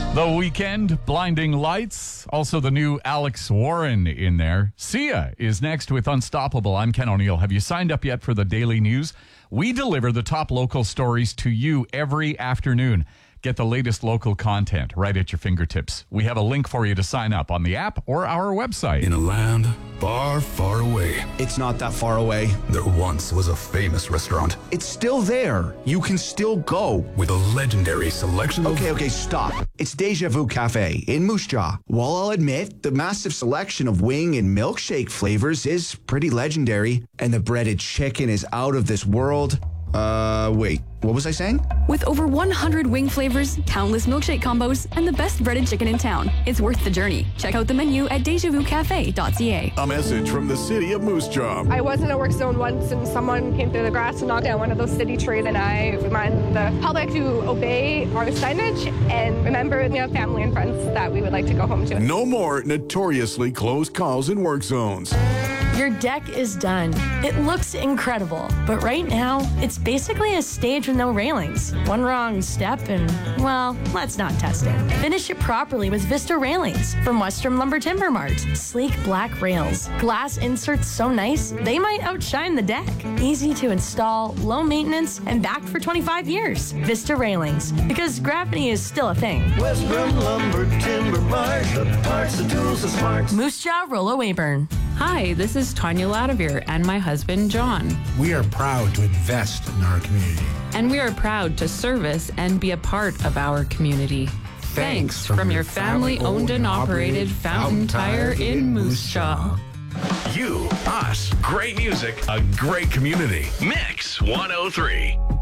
The Weeknd, Blinding Lights. Also the new Alex Warren in there. Sia is next with Unstoppable. I'm Ken O'Neill. Have you signed up yet for the daily news? We deliver the top local stories to you every afternoon. Get the latest local content right at your fingertips. We have a link for you to sign up on the app or our website. In a land far, far away. It's not that far away. There once was a famous restaurant. It's still there. You can still go. With a legendary selection of... Okay, stop. It's Deja Vu Cafe in Moose Jaw. While I'll admit, the massive selection of wing and milkshake flavors is pretty legendary, and the breaded chicken is out of this world. Wait, what was I saying? With over 100 wing flavors, countless milkshake combos, and the best breaded chicken in town, it's worth the journey. Check out the menu at DejaVuCafe.ca. A message from the city of Moose Jaw. I was in a work zone once and someone came through the grass and knocked down one of those city trees, and I remind the public to obey our signage and remember we have family and friends that we would like to go home to. No more notoriously close calls in work zones. Your deck is done. It looks incredible, but right now, it's basically a stage with no railings. One wrong step and, well, let's not test it. Finish it properly with Vista Railings from Western Lumber Timber Mart. Sleek black rails. Glass inserts so nice, they might outshine the deck. Easy to install, low maintenance, and backed for 25 years. Vista Railings, because gravity is still a thing. Western Lumber Timber Mart, the parts, the tools, the smarts. Moose Jaw, Rollo Weyburn. Hi, this is Tanya Ladavir and my husband, John. We are proud to invest in our community. And we are proud to service and be a part of our community. Thanks from your family-owned and operated Fountain Tire in Moose Jaw. You, us, great music, a great community. Mix 103.